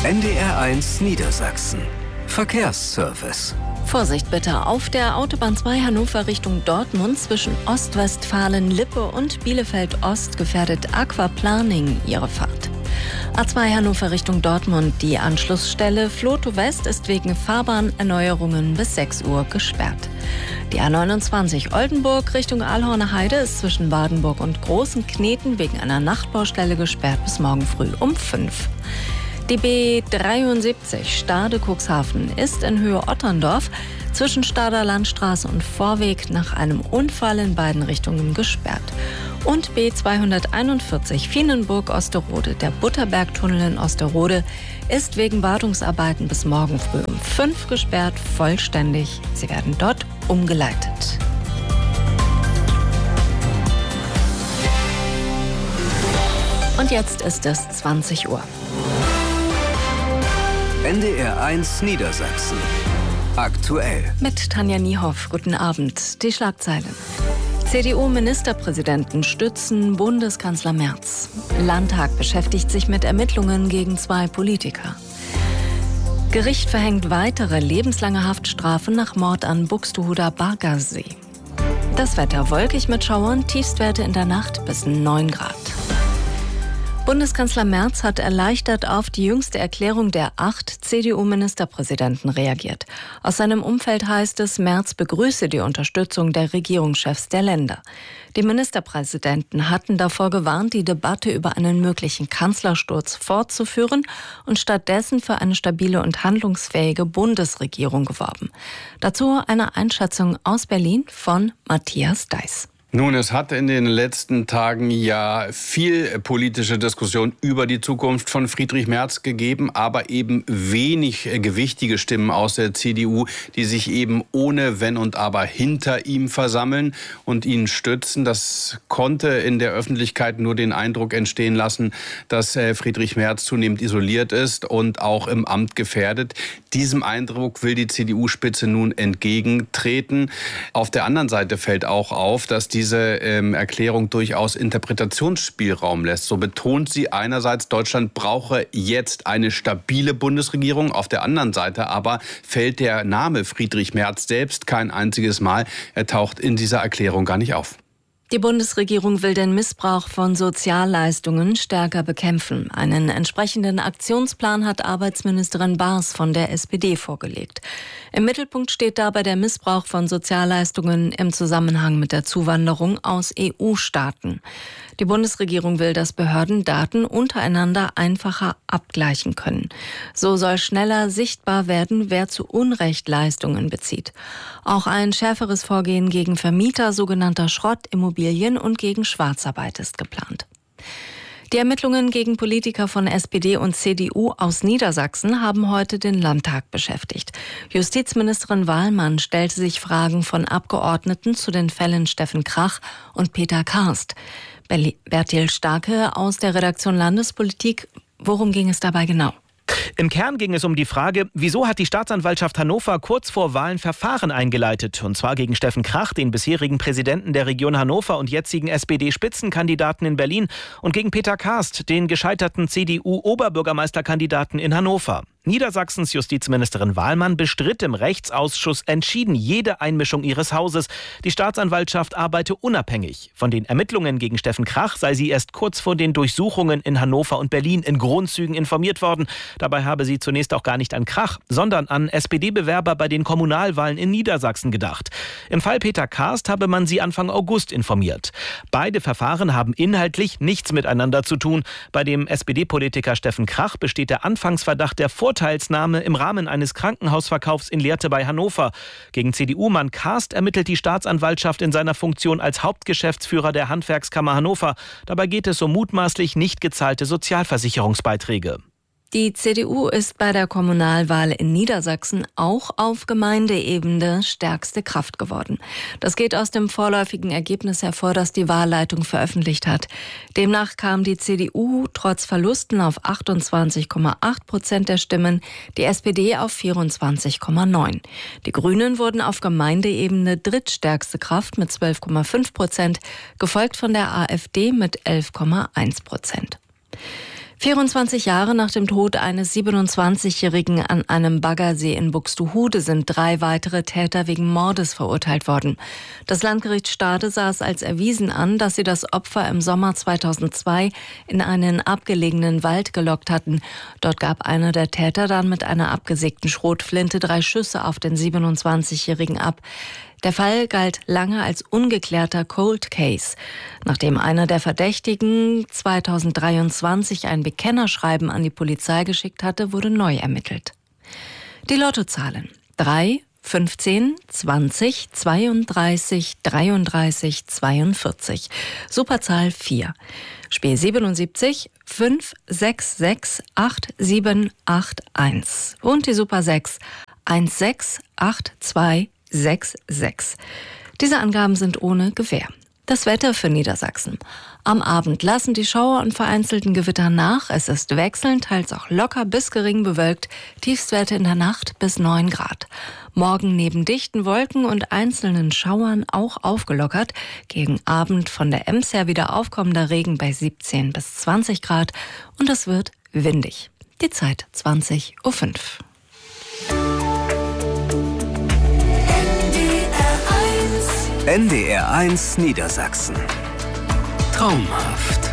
NDR1 Niedersachsen. Verkehrsservice. Vorsicht bitte, auf der Autobahn 2 Hannover Richtung Dortmund zwischen Ostwestfalen-Lippe und Bielefeld-Ost gefährdet Aquaplaning Ihre Fahrt. A2 Hannover Richtung Dortmund, die Anschlussstelle Floto West ist wegen Fahrbahnerneuerungen bis 6 Uhr gesperrt. Die A29 Oldenburg Richtung Alhorner Heide ist zwischen Wadenburg und Großen Kneten wegen einer Nachtbaustelle gesperrt bis morgen früh um 5. Die B73 Stade-Cuxhaven ist in Höhe Otterndorf zwischen Stader Landstraße und Vorweg nach einem Unfall in beiden Richtungen gesperrt. Und B241 Fienenburg-Osterode, der Butterbergtunnel in Osterode, ist wegen Wartungsarbeiten bis morgen früh um 5 gesperrt, vollständig. Sie werden dort umgeleitet. Und jetzt ist es 20 Uhr. NDR1 Niedersachsen. Aktuell. Mit Tanja Niehoff. Guten Abend. Die Schlagzeilen. CDU-Ministerpräsidenten stützen Bundeskanzler Merz. Landtag beschäftigt sich mit Ermittlungen gegen 2 Politiker. Gericht verhängt weitere lebenslange Haftstrafen nach Mord an Buxtehuder Bargersee. Das Wetter wolkig mit Schauern, Tiefstwerte in der Nacht bis 9 Grad. Bundeskanzler Merz hat erleichtert auf die jüngste Erklärung der 8 CDU-Ministerpräsidenten reagiert. Aus seinem Umfeld heißt es, Merz begrüße die Unterstützung der Regierungschefs der Länder. Die Ministerpräsidenten hatten davor gewarnt, die Debatte über einen möglichen Kanzlersturz fortzuführen und stattdessen für eine stabile und handlungsfähige Bundesregierung geworben. Dazu eine Einschätzung aus Berlin von Matthias Deiß. Nun, es hat in den letzten Tagen ja viel politische Diskussion über die Zukunft von Friedrich Merz gegeben, aber eben wenig gewichtige Stimmen aus der CDU, die sich eben ohne Wenn und Aber hinter ihm versammeln und ihn stützen. Das konnte in der Öffentlichkeit nur den Eindruck entstehen lassen, dass Friedrich Merz zunehmend isoliert ist und auch im Amt gefährdet. Diesem Eindruck will die CDU-Spitze nun entgegentreten. Auf der anderen Seite fällt auch auf, dass diese Erklärung durchaus Interpretationsspielraum lässt. So betont sie einerseits, Deutschland brauche jetzt eine stabile Bundesregierung. Auf der anderen Seite aber fällt der Name Friedrich Merz selbst kein einziges Mal. Er taucht in dieser Erklärung gar nicht auf. Die Bundesregierung will den Missbrauch von Sozialleistungen stärker bekämpfen. Einen entsprechenden Aktionsplan hat Arbeitsministerin Baas von der SPD vorgelegt. Im Mittelpunkt steht dabei der Missbrauch von Sozialleistungen im Zusammenhang mit der Zuwanderung aus EU-Staaten. Die Bundesregierung will, dass Behörden Daten untereinander einfacher abgleichen können. So soll schneller sichtbar werden, wer zu Unrecht Leistungen bezieht. Auch ein schärferes Vorgehen gegen Vermieter sogenannter Schrottimmobilien und gegen Schwarzarbeit ist geplant. Die Ermittlungen gegen Politiker von SPD und CDU aus Niedersachsen haben heute den Landtag beschäftigt. Justizministerin Wahlmann stellte sich Fragen von Abgeordneten zu den Fällen Steffen Krach und Peter Karst. Bertil Starke aus der Redaktion Landespolitik. Worum ging es dabei genau? Im Kern ging es um die Frage, wieso hat die Staatsanwaltschaft Hannover kurz vor Wahlen Verfahren eingeleitet? Und zwar gegen Steffen Krach, den bisherigen Präsidenten der Region Hannover und jetzigen SPD-Spitzenkandidaten in Berlin, und gegen Peter Karst, den gescheiterten CDU-Oberbürgermeisterkandidaten in Hannover. Niedersachsens Justizministerin Wahlmann bestritt im Rechtsausschuss entschieden jede Einmischung ihres Hauses. Die Staatsanwaltschaft arbeite unabhängig. Von den Ermittlungen gegen Steffen Krach sei sie erst kurz vor den Durchsuchungen in Hannover und Berlin in Grundzügen informiert worden. Dabei habe sie zunächst auch gar nicht an Krach, sondern an SPD-Bewerber bei den Kommunalwahlen in Niedersachsen gedacht. Im Fall Peter Karst habe man sie Anfang August informiert. Beide Verfahren haben inhaltlich nichts miteinander zu tun. Bei dem SPD-Politiker Steffen Krach besteht der Anfangsverdacht der Vorteilsnahme im Rahmen eines Krankenhausverkaufs in Lehrte bei Hannover. Gegen CDU-Mann Karst ermittelt die Staatsanwaltschaft in seiner Funktion als Hauptgeschäftsführer der Handwerkskammer Hannover. Dabei geht es um mutmaßlich nicht gezahlte Sozialversicherungsbeiträge. Die CDU ist bei der Kommunalwahl in Niedersachsen auch auf Gemeindeebene stärkste Kraft geworden. Das geht aus dem vorläufigen Ergebnis hervor, das die Wahlleitung veröffentlicht hat. Demnach kam die CDU trotz Verlusten auf 28,8% der Stimmen, die SPD auf 24,9%. Die Grünen wurden auf Gemeindeebene drittstärkste Kraft mit 12,5%, gefolgt von der AfD mit 11,1%. 24 Jahre nach dem Tod eines 27-Jährigen an einem Baggersee in Buxtehude sind 3 weitere Täter wegen Mordes verurteilt worden. Das Landgericht Stade sah es als erwiesen an, dass sie das Opfer im Sommer 2002 in einen abgelegenen Wald gelockt hatten. Dort gab einer der Täter dann mit einer abgesägten Schrotflinte 3 Schüsse auf den 27-Jährigen ab. Der Fall galt lange als ungeklärter Cold Case. Nachdem einer der Verdächtigen 2023 ein Bekennerschreiben an die Polizei geschickt hatte, wurde neu ermittelt. Die Lottozahlen: 3, 15, 20, 32, 33, 42. Superzahl 4. Spiel 77, 5, 6, 6, 8, 7, 8, 1. Und die Super 6, 1, 6, 8, 2, 6, 6. Diese Angaben sind ohne Gewähr. Das Wetter für Niedersachsen. Am Abend lassen die Schauer und vereinzelten Gewitter nach. Es ist wechselnd, teils auch locker bis gering bewölkt. Tiefstwerte in der Nacht bis 9 Grad. Morgen neben dichten Wolken und einzelnen Schauern auch aufgelockert. Gegen Abend von der Ems her wieder aufkommender Regen bei 17 bis 20 Grad. Und es wird windig. Die Zeit 20:05 Uhr. NDR 1 Niedersachsen. Traumhaft.